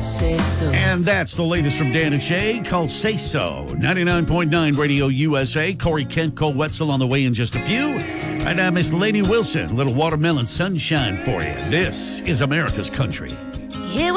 Say so. And that's the latest from Dan and Shay called Say So. 99.9 Radio USA. Corey Kent, Cole Wetzel on the way in just a few. And Miss Lainey Wilson, little Watermelon Sunshine for you. This is America's Country. Here